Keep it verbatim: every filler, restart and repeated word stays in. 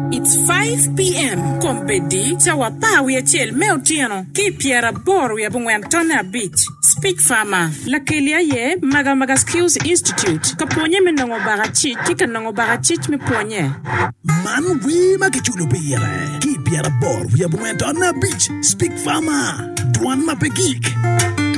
It's five p.m. Kompedi tawa pa we tel meotiano. Ki piera bor we abungwantona beach. Speak Farmer. La kelia ye maga maga skills institute. Kaponye me nango barachi tika nango barachi me ponye. Man we makichulo piera. Ki piera bor we abungwantona beach. Speak Farmer. Duan mapegik.